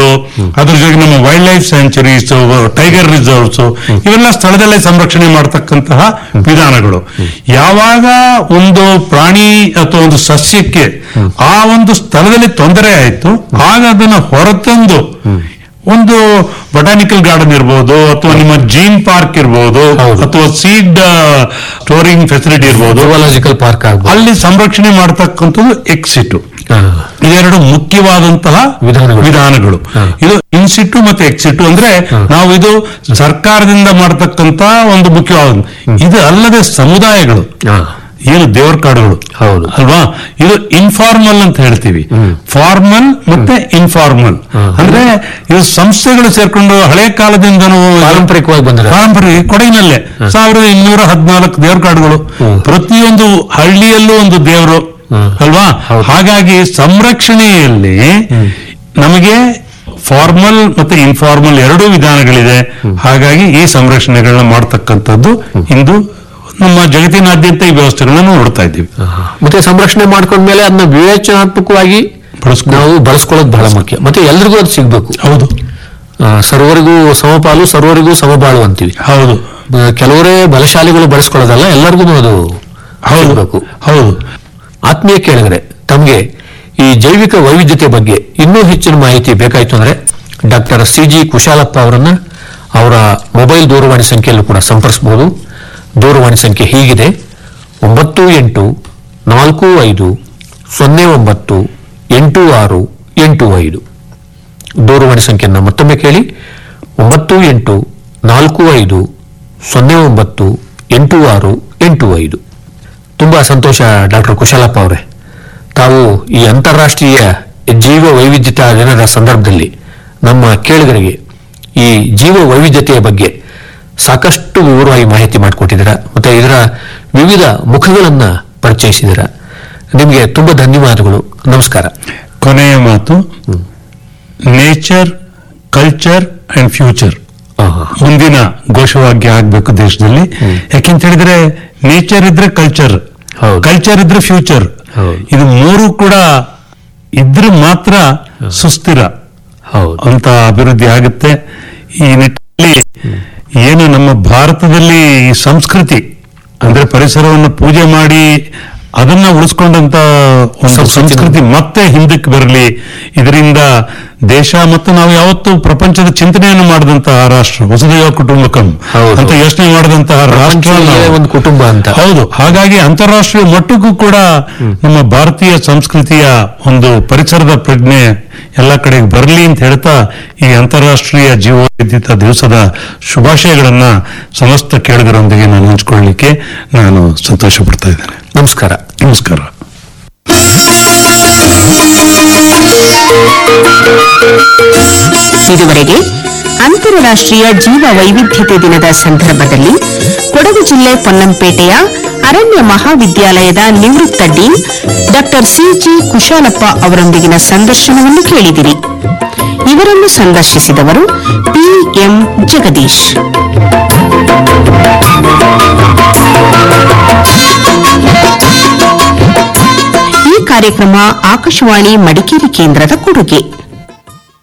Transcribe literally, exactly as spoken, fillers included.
ಅದ್ರ ಜೊತೆಗೆ ನಮ್ಮ wild life sanctuaries, tiger reserves, ಇವೆಲ್ಲ ಸ್ಥಳದಲ್ಲೇ ಸಂರಕ್ಷಣೆ ಮಾಡತಕ್ಕಂತಹ ವಿಧಾನಗಳು. ಯಾವಾಗ ಒಂದು ಪ್ರಾಣಿ ಅಥವಾ ಒಂದು ಸಸ್ಯಕ್ಕೆ ಆ ಒಂದು ಸ್ಥಳದಲ್ಲಿ ತೊಂದರೆ ಆಯ್ತು, ಆಗ ಅದನ್ನ ಹೊರತಂದು ಒಂದು ಬೊಟಾನಿಕಲ್ ಗಾರ್ಡನ್ ಇರ್ಬೋದು, ಅಥವಾ ನಿಮ್ಮ ಜೀನ್ ಪಾರ್ಕ್ ಇರ್ಬೋದು, ಅಥವಾ ಸೀಡ್ ಸ್ಟೋರಿಂಗ್ ಫೆಸಿಲಿಟಿ ಇರ್ಬೋದು, ಜುವಾಲಜಿಕಲ್ ಪಾರ್ಕ್ ಅಲ್ಲಿ ಸಂರಕ್ಷಣೆ ಮಾಡತಕ್ಕಂಥದ್ದು ಎಕ್ಸಿಟು. ಇದೆರಡು ಮುಖ್ಯವಾದಂತಹ ವಿಧಾನಗಳು. ಇದು ಇನ್ಸಿಟು ಮತ್ತೆ ಎಕ್ಸಿಟು ಅಂದ್ರೆ ನಾವು ಇದು ಸರ್ಕಾರದಿಂದ ಮಾಡತಕ್ಕಂತ ಒಂದು ಮುಖ್ಯವಾದ. ಇದು ಅಲ್ಲದೆ ಸಮುದಾಯಗಳು ಏನು ದೇವರ ಕಾಡುಗಳು ಅಲ್ವಾ, ಇದು ಇನ್ಫಾರ್ಮಲ್ ಅಂತ ಹೇಳ್ತೀವಿ. ಫಾರ್ಮಲ್ ಮತ್ತೆ ಇನ್ಫಾರ್ಮಲ್ ಅಂದ್ರೆ ಇದು ಸಂಸ್ಥೆಗಳು ಸೇರ್ಕೊಂಡು ಹಳೆ ಕಾಲದಿಂದನೂ ಪಾರಂಪರಿಕವಾಗಿ ಬಂದ ಪಾರಂಪರಿಕ ಕೊಡಗಿನಲ್ಲೇ ಸಾವಿರದ ಇನ್ನೂರ ಹದಿನಾಲ್ಕು ದೇವರ ಕಾಡುಗಳು, ಪ್ರತಿಯೊಂದು ಹಳ್ಳಿಯಲ್ಲೂ ಒಂದು ದೇವರು ಅಲ್ವಾ. ಹಾಗಾಗಿ ಸಂರಕ್ಷಣೆಯಲ್ಲಿ ನಮಗೆ ಫಾರ್ಮಲ್ ಮತ್ತೆ ಇನ್ಫಾರ್ಮಲ್ ಎರಡೂ ವಿಧಾನಗಳಿದೆ. ಹಾಗಾಗಿ ಈ ಸಂರಕ್ಷಣೆಗಳನ್ನ ಮಾಡತಕ್ಕಂಥದ್ದು ಇಂದು ನಮ್ಮ ಜಗತ್ತಿನಾದ್ಯಂತ ಈ ವ್ಯವಸ್ಥೆಗಳನ್ನ ನೋಡ್ತಾ ಇದ್ದೀವಿ. ಮತ್ತೆ ಸಂರಕ್ಷಣೆ ಮಾಡ್ಕೊಂಡ್ಮೇಲೆ ಅದನ್ನ ವಿವೇಚನಾತ್ಮಕವಾಗಿ ನಾವು ಬಳಸ್ಕೊಳ್ಳೋದು ಬಹಳ ಮುಖ್ಯ. ಮತ್ತೆ ಎಲ್ರಿಗೂ ಅದು ಸಿಗ್ಬೇಕು. ಹೌದು, ಸರ್ವರಿಗೂ ಸಮಪಾಲು, ಸರ್ವರಿಗೂ ಸಮಬಾಳು ಅಂತೀವಿ. ಹೌದು, ಕೆಲವರೇ ಬಲಶಾಲಿಗಳು ಬಳಸ್ಕೊಳ್ಳೋದಲ್ಲ, ಎಲ್ಲರಿಗೂ ಅದು ಹೌದು ಹೌದು. ಆತ್ಮೀಯ ಕೇಳಿದ್ರೆ ತಮಗೆ ಈ ಜೈವಿಕ ವೈವಿಧ್ಯತೆ ಬಗ್ಗೆ ಇನ್ನೂ ಹೆಚ್ಚಿನ ಮಾಹಿತಿ ಬೇಕಾಯ್ತು ಅಂದ್ರೆ ಡಾಕ್ಟರ್ ಸಿ ಜಿ ಕುಶಾಲಪ್ಪ ಅವರನ್ನ ಅವರ ಮೊಬೈಲ್ ದೂರವಾಣಿ ಸಂಖ್ಯೆಯಲ್ಲೂ ಕೂಡ ಸಂಪರ್ಸಬಹುದು. ದೂರವಾಣಿ ಸಂಖ್ಯೆ ಹೀಗಿದೆ: ಒಂಬತ್ತು ಎಂಟು ನಾಲ್ಕು ಐದು ಸೊನ್ನೆ ಒಂಬತ್ತು ಎಂಟು ಆರು ಎಂಟು ಐದು. ದೂರವಾಣಿ ಸಂಖ್ಯೆಯನ್ನು ಮತ್ತೊಮ್ಮೆ ಕೇಳಿ: ಒಂಬತ್ತು ಎಂಟು ನಾಲ್ಕು ಐದು ಸೊನ್ನೆ ಒಂಬತ್ತು ಎಂಟು ಆರು ಎಂಟು ಐದು. ತುಂಬಾ ಸಂತೋಷ ಡಾಕ್ಟರ್ ಕುಶಾಲಪ್ಪ ಅವರೇ, ತಾವು ಈ ಅಂತಾರಾಷ್ಟ್ರೀಯ ಜೀವ ವೈವಿಧ್ಯತಾ ದಿನದ ಸಂದರ್ಭದಲ್ಲಿ ನಮ್ಮ ಕೇಳುಗರಿಗೆ ಈ ಜೀವ ವೈವಿಧ್ಯತೆಯ ಬಗ್ಗೆ ಸಾಕಷ್ಟು ವಿವರವಾಗಿ ಮಾಹಿತಿ ಮಾಡಿಕೊಟ್ಟಿದ್ದೀರಾ, ಮತ್ತೆ ಇದರ ವಿವಿಧ ಮುಖಗಳನ್ನ ಪರಿಚಯಿಸಿದ್ದೀರಾ. ನಿಮಗೆ ತುಂಬಾ ಧನ್ಯವಾದಗಳು. ನಮಸ್ಕಾರ. ಕೊನೆಯ ಮಾತು, ನೇಚರ್, ಕಲ್ಚರ್ ಅಂಡ್ ಫ್ಯೂಚರ್ ಮುಂದಿನ ಘೋಷವಾಕ್ಯ ಆಗ್ಬೇಕು ದೇಶದಲ್ಲಿ. ಯಾಕೆಂತ ಹೇಳಿದ್ರೆ ನೇಚರ್ ಇದ್ರೆ ಕಲ್ಚರ್, ಕಲ್ಚರ್ ಇದ್ರೆ ಫ್ಯೂಚರ್, ಇದು ಮೂರು ಕೂಡ ಇದ್ರೆ ಮಾತ್ರ ಸುಸ್ಥಿರ ಅಂತ ಅಭಿವೃದ್ಧಿ ಆಗುತ್ತೆ. ಈ ನಿಟ್ಟಿನಲ್ಲಿ ಏನು ನಮ್ಮ ಭಾರತದಲ್ಲಿ ಈ ಸಂಸ್ಕೃತಿ ಅಂದ್ರೆ ಪರಿಸರವನ್ನು ಪೂಜೆ ಮಾಡಿ ಅದನ್ನ ಉಳಿಸ್ಕೊಂಡಂತ ಒಂದು ಸಂಸ್ಕೃತಿ ಮತ್ತೆ ಹಿಂದಕ್ಕೆ ಬರಲಿ. ಇದರಿಂದ ದೇಶ ಮತ್ತು ನಾವು ಯಾವತ್ತು ಪ್ರಪಂಚದ ಚಿಂತನೆಯನ್ನು ಮಾಡಿದಂತಹ ರಾಷ್ಟ್ರ, ವಸುದೈವ ಕುಟುಂಬಕಂ ಅಂತ ಯೋಚನೆ ಮಾಡಿದಂತಹ ರಾಷ್ಟ್ರ, ಒಂದು ಕುಟುಂಬ ಅಂತ. ಹೌದು. ಹಾಗಾಗಿ ಅಂತಾರಾಷ್ಟ್ರೀಯ ಮಟ್ಟಕ್ಕೂ ಕೂಡ ನಮ್ಮ ಭಾರತೀಯ ಸಂಸ್ಕೃತಿಯ ಒಂದು ಪರಿಸರದ ಪ್ರಜ್ಞೆ ಎಲ್ಲ ಕಡೆಗೆ ಬರಲಿ ಅಂತ ಹೇಳ್ತಾ ಈ ಅಂತಾರಾಷ್ಟ್ರೀಯ ಜೀವವೈವಿಧ್ಯತಾ ದಿವಸದ ಶುಭಾಶಯಗಳನ್ನ ಸಮಸ್ತ ಕೇಳುಗರೊಂದಿಗೆ ನಾನು ಹಂಚಿಕೊಳ್ಳಲಿಕ್ಕೆ ನಾನು ಸಂತೋಷ ಪಡ್ತಾ ಇದ್ದೇನೆ. ನಮಸ್ಕಾರ. ನಮಸ್ಕಾರ. ಇದುವರೆಗೆ ಅಂತಾರಾಷ್ಟ್ರೀಯ ಜೀವ ವೈವಿಧ್ಯತೆ ದಿನದ ಸಂದರ್ಭದಲ್ಲಿ ಕೊಡಗು ಜಿಲ್ಲೆ ಪೊನ್ನಂಪೇಟೆಯ ಅರಣ್ಯ ಮಹಾವಿದ್ಯಾಲಯದ ನಿವೃತ್ತ ಡೀನ್ ಡಾಕ್ಟರ್ ಸಿಜಿ ಕುಶಾಲಪ್ಪ ಅವರೊಂದಿಗಿನ ಸಂದರ್ಶನವನ್ನು ಕೇಳಿದಿರಿ. ಇವರನ್ನು ಸಂದರ್ಶಿಸಿದವರು ಪಿಎಂ ಜಗದೀಶ್. ಈ ಕಾರ್ಯಕ್ರಮ ಆಕಾಶವಾಣಿ ಮಡಿಕೇರಿ ಕೇಂದ್ರದ ಕೊಡುಗೆ.